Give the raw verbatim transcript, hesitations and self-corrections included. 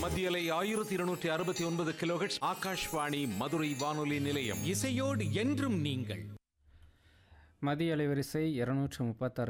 மத்தியலை ஆயிரத்தி இருநூற்றி அறுபத்தி ஒன்பது கிலோஹெர்ட்ஸ் ஆகாஷ்வாணி மதுரை வானொலி நிலையம். இசையோடு என்றும் நீங்கள். மதிய அலைவரிசை இருநூற்று முப்பத்தாறு